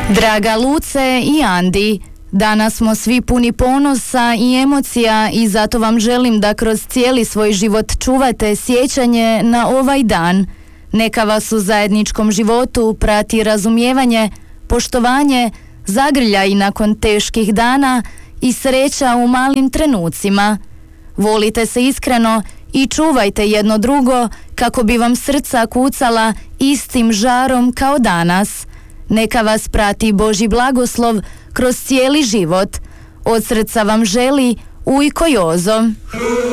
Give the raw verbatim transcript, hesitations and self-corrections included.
Draga Luce i Andi, danas smo svi puni ponosa i emocija i zato vam želim da kroz cijeli svoj život čuvate sjećanje na ovaj dan. Neka vas u zajedničkom životu prati razumijevanje, poštovanje, zagrljaj nakon teških dana i sreća u malim trenucima. Volite se iskreno i čuvajte jedno drugo kako bi vam srca kucala istim žarom kao danas. Neka vas prati Božji blagoslov kroz cijeli život. Od srca vam želi Ujko Jozo.